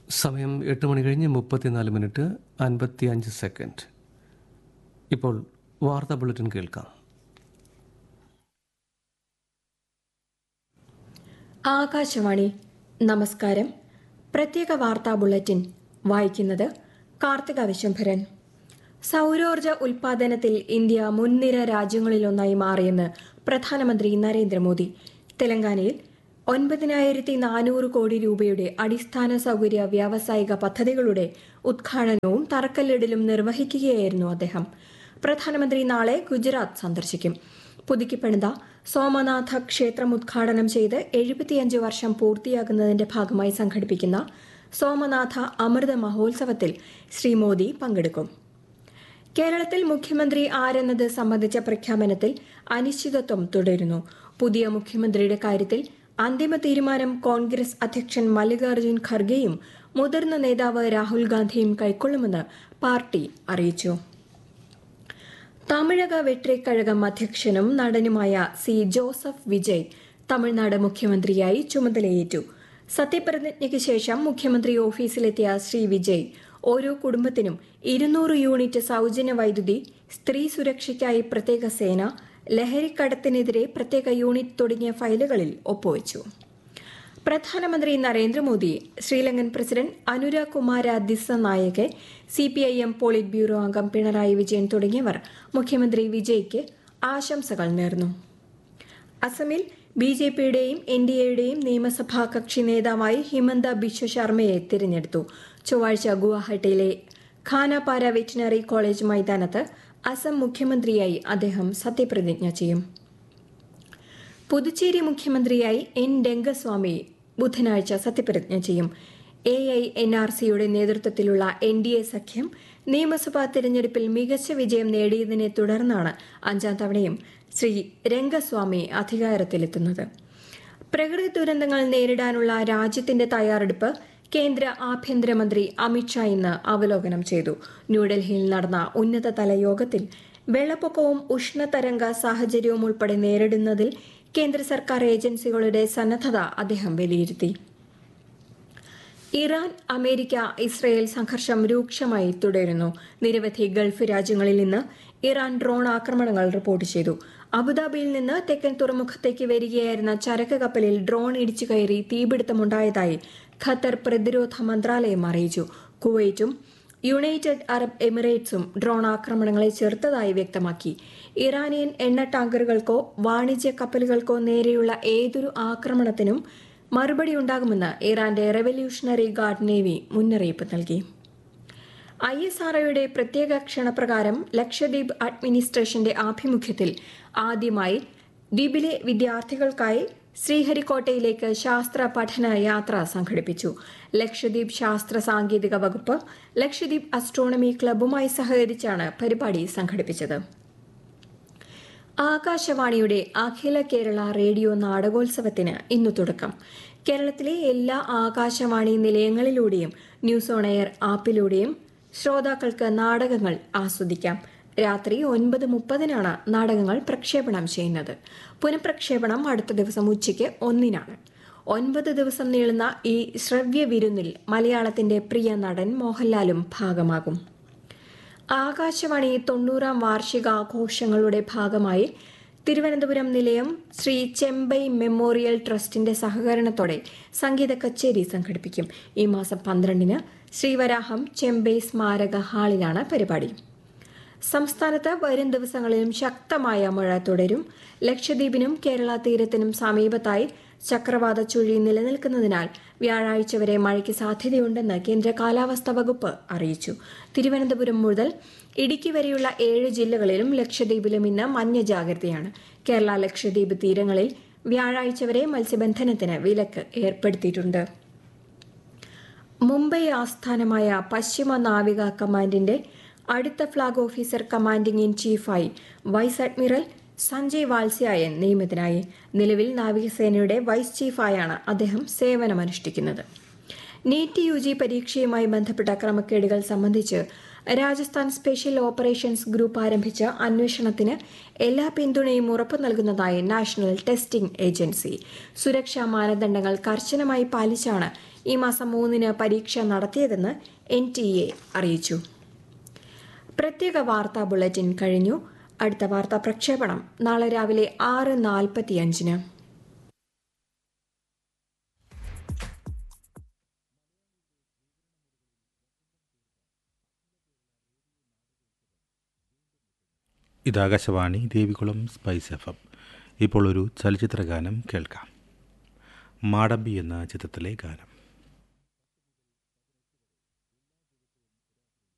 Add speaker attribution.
Speaker 1: സമയം 8 മണി കഴിഞ്ഞ് 34 minute 55 second. ഇപ്പോൾ വാർത്താ ബുള്ളറ്റിൻ കേൾക്കാം.
Speaker 2: ആകാശവാണി. നമസ്കാരം. പ്രത്യേക വാർത്താ ബുള്ളറ്റിൻ വായിക്കുന്നത് കാർത്തിക വിശംഭരൻ. സൗരോർജ ഉൽപാദനത്തിൽ ഇന്ത്യ മുൻനിര രാജ്യങ്ങളിലൊന്നായി മാറിയെന്ന് പ്രധാനമന്ത്രി നരേന്ദ്രമോദി. തെലങ്കാനയിൽ 9,400 കോടി രൂപയുടെ അടിസ്ഥാന സൗകര്യ വ്യാവസായിക പദ്ധതികളുടെ ഉദ്ഘാടനവും തറക്കല്ലിടലും നിർവഹിക്കുകയായിരുന്നു അദ്ദേഹം. പ്രധാനമന്ത്രി നാളെ ഗുജറാത്ത് സന്ദർശിക്കും. പുതുക്കിപ്പണിത സോമനാഥ ക്ഷേത്രം ഉദ്ഘാടനം ചെയ്ത് 75 വർഷം പൂർത്തിയാകുന്നതിന്റെ ഭാഗമായി സംഘടിപ്പിക്കുന്ന സോമനാഥ അമൃത മഹോത്സവത്തിൽ ശ്രീ മോദി പങ്കെടുക്കും. കേരളത്തിൽ മുഖ്യമന്ത്രി ആരെന്നത് സംബന്ധിച്ച പ്രഖ്യാപനത്തിൽ അനിശ്ചിതത്വം തുടരുന്നു. പുതിയ മുഖ്യമന്ത്രിയുടെ കാര്യത്തിൽ അന്തിമ തീരുമാനം കോൺഗ്രസ് അധ്യക്ഷൻ മല്ലികാർജ്ജുൻ ഖർഗെയും മുതിർന്ന നേതാവ് രാഹുൽ ഗാന്ധിയും കൈക്കൊള്ളുമെന്ന് പാർട്ടി അറിയിച്ചു. തമിഴക വെട്രിക്കഴകം അധ്യക്ഷനും നടനുമായ സി ജോസഫ് വിജയ് തമിഴ്നാട് മുഖ്യമന്ത്രിയായി ചുമതലയേറ്റു. സത്യപ്രതിജ്ഞയ്ക്ക് ശേഷം മുഖ്യമന്ത്രി ഓഫീസിലെത്തിയ ശ്രീ വിജയ് ഓരോ കുടുംബത്തിനും 200 യൂണിറ്റ് സൗജന്യ വൈദ്യുതി, സ്ത്രീ സുരക്ഷയ്ക്കായി പ്രത്യേക സേന, ലഹരിക്കടത്തിനെതിരെ പ്രത്യേക യൂണിറ്റ് തുടങ്ങിയ ഫയലുകളിൽ ഒപ്പുവച്ചു. പ്രധാനമന്ത്രി നരേന്ദ്രമോദി, ശ്രീലങ്കൻ പ്രസിഡന്റ് അനുരാഗ് കുമാര ദിസ്സനായകെ, CPIM പോളിറ്റ് ബ്യൂറോ അംഗം പിണറായി വിജയൻ തുടങ്ങിയവർ മുഖ്യമന്ത്രി വിജയ്ക്ക് ആശംസകൾ നേർന്നു. അസമിൽ BJPയുടെയും NDAയുടെയും നിയമസഭാ കക്ഷി നേതാവായി ഹിമന്ത ബിശ്വ ശർമ്മയെ തിരഞ്ഞെടുത്തു. ചൊവ്വാഴ്ച ഗുവാഹട്ടിയിലെ ഖാനാപാര വെറ്റിനറി കോളേജ് മൈതാനത്ത് അസം മുഖ്യമന്ത്രിയായി അദ്ദേഹം സത്യപ്രതിജ്ഞ ചെയ്യും. പുതുച്ചേരി മുഖ്യമന്ത്രിയായി N രംഗസ്വാമി ബുധനാഴ്ച സത്യപ്രതിജ്ഞ ചെയ്യും. AINRCയുടെ നേതൃത്വത്തിലുള്ള NDA സഖ്യം നിയമസഭാ തിരഞ്ഞെടുപ്പിൽ മികച്ച വിജയം നേടിയതിനെ തുടർന്നാണ് 5ാം തവണയും ശ്രീ രംഗസ്വാമി അധികാരത്തിലെത്തുന്നത്. പ്രകൃതി ദുരന്തങ്ങൾ നേരിടാനുള്ള രാജ്യത്തിന്റെ തയ്യാറെടുപ്പ് കേന്ദ്ര ആഭ്യന്തരമന്ത്രി അമിത്ഷാ ഇന്ന് അവലോകനം ചെയ്തു. ന്യൂഡൽഹിയിൽ നടന്ന ഉന്നതതല യോഗത്തിൽ വെള്ളപ്പൊക്കവും ഉഷ്ണതരംഗ സാഹചര്യവും ഉൾപ്പെടെ നേരിടുന്നതിൽ കേന്ദ്ര സർക്കാർ ഏജൻസികളുടെ സന്നദ്ധത അദ്ദേഹം വിലയിരുത്തി. ഇറാൻ, അമേരിക്ക, ഇസ്രയേൽ സംഘർഷം രൂക്ഷമായി തുടരുന്നു. നിരവധി ഗൾഫ് രാജ്യങ്ങളിൽ നിന്ന് ഇറാൻ ഡ്രോൺ ആക്രമണങ്ങൾ റിപ്പോർട്ട് ചെയ്തു. അബുദാബിയിൽ നിന്ന് തെക്കൻ തുറമുഖത്തേക്ക് വരികയായിരുന്ന ചരക്ക് കപ്പലിൽ ഡ്രോൺ ഇടിച്ചു കയറി തീപിടുത്തമുണ്ടായതായി ഖത്തർ പ്രതിരോധ മന്ത്രാലയം അറിയിച്ചു. കുവൈറ്റും യുണൈറ്റഡ് അറബ് എമിറേറ്റ്സും ഡ്രോൺ ആക്രമണങ്ങളെ ചെറുത്തതായി വ്യക്തമാക്കി. ഇറാനിയൻ എണ്ണ ടാങ്കറുകൾക്കോ വാണിജ്യ കപ്പലുകൾക്കോ നേരെയുള്ള ഏതൊരു ആക്രമണത്തിനും മറുപടിയുണ്ടാകുമെന്ന് ഇറാന്റെ റെവല്യൂഷണറി ഗാർഡ് നേവി മുന്നറിയിപ്പ് നൽകി. ISROയുടെ പ്രത്യേക ക്ഷണപ്രകാരം ലക്ഷദ്വീപ് അഡ്മിനിസ്ട്രേഷന്റെ ആഭിമുഖ്യത്തിൽ ആദ്യമായി ദ്വീപിലെ വിദ്യാർത്ഥികൾക്കായി ശ്രീഹരിക്കോട്ടയിലേക്ക് ശാസ്ത്ര പഠന യാത്ര സംഘടിപ്പിച്ചു. ലക്ഷദ്വീപ് ശാസ്ത്ര സാങ്കേതിക വകുപ്പ്, ലക്ഷദ്വീപ് അസ്ട്രോണമി ക്ലബ്ബുമായി സഹകരിച്ചാണ് പരിപാടി സംഘടിപ്പിച്ചത്. ആകാശവാണിയുടെ അഖില കേരള റേഡിയോ നാടകോത്സവത്തിന് ഇന്നു തുടക്കം. കേരളത്തിലെ എല്ലാ ആകാശവാണി നിലയങ്ങളിലൂടെയും ന്യൂസ് ഓൺ എയർ ആപ്പിലൂടെയും ശ്രോതാക്കൾക്ക് നാടകങ്ങൾ ആസ്വദിക്കാം. രാത്രി 9:30 നാടകങ്ങൾ പ്രക്ഷേപണം ചെയ്യുന്നത്. പുനഃപ്രക്ഷേപണം അടുത്ത ദിവസം ഉച്ചയ്ക്ക് 1 9 ദിവസം നീളുന്ന ഈ ശ്രവ്യ വിരുന്നിൽ മലയാളത്തിന്റെ പ്രിയ നടൻ മോഹൻലാലും ഭാഗമാകും. ആകാശവാണി 90ാം വാർഷികാഘോഷങ്ങളുടെ ഭാഗമായി തിരുവനന്തപുരം നിലയം ശ്രീ ചെമ്പൈ മെമ്മോറിയൽ ട്രസ്റ്റിന്റെ സഹകരണത്തോടെ സംഗീത കച്ചേരി സംഘടിപ്പിക്കും. ഈ മാസം 12 ശ്രീവരാഹം ചെമ്പൈ സ്മാരക ഹാളിലാണ് പരിപാടി. സംസ്ഥാനത്ത് വരും ദിവസങ്ങളിലും ശക്തമായ മഴ തുടരും. ലക്ഷദ്വീപിനും കേരള തീരത്തിനും സമീപത്തായി ചക്രവാത ചുഴി നിലനിൽക്കുന്നതിനാൽ വ്യാഴാഴ്ച വരെ മഴയ്ക്ക് സാധ്യതയുണ്ടെന്ന് കേന്ദ്ര കാലാവസ്ഥാ വകുപ്പ് അറിയിച്ചു. തിരുവനന്തപുരം മുതൽ ഇടുക്കി വരെയുള്ള 7 ജില്ലകളിലും ലക്ഷദ്വീപിലും ഇന്ന് മഞ്ഞ ജാഗ്രതയാണ്. കേരള ലക്ഷദ്വീപ് തീരങ്ങളിൽ വ്യാഴാഴ്ച വരെ മത്സ്യബന്ധനത്തിന് വിലക്ക് ഏർപ്പെടുത്തിയിട്ടുണ്ട്. മുംബൈ ആസ്ഥാനമായ പശ്ചിമ നാവിക കമാൻഡിന്റെ അടുത്ത flag officer commanding in ചീഫായി vice admiral Sanjay വാത്സ്യായൻ നിയമിതനായി. നിലവിൽ നാവികസേനയുടെ വൈസ് ചീഫായാണ് അദ്ദേഹം സേവനമനുഷ്ഠിക്കുന്നത്. നീറ്റ് UG പരീക്ഷയുമായി ബന്ധപ്പെട്ട ക്രമക്കേടുകൾ സംബന്ധിച്ച് രാജസ്ഥാൻ സ്പെഷ്യൽ ഓപ്പറേഷൻസ് ഗ്രൂപ്പ് ആരംഭിച്ച അന്വേഷണത്തിന് എല്ലാ പിന്തുണയും ഉറപ്പു നൽകുന്നതായി നാഷണൽ ടെസ്റ്റിംഗ് ഏജൻസി. സുരക്ഷാ മാനദണ്ഡങ്ങൾ കർശനമായി പാലിച്ചാണ് ഈ മാസം 3-ന് പരീക്ഷ നടത്തിയതെന്ന് NTA അറിയിച്ചു. പ്രത്യേക വാർത്താ ബുള്ളറ്റിൻ കഴിഞ്ഞു. അടുത്ത വാർത്താ പ്രക്ഷേപണം നാളെ രാവിലെ 6:45-ന്.
Speaker 3: ഇത് ആകാശവാണി ദേവികുളം സ്പൈസ് FM. ഇപ്പോൾ ഒരു ചലച്ചിത്ര ഗാനം കേൾക്കാം. മാടമ്പി എന്ന ചിത്രത്തിലെ ഗാനം.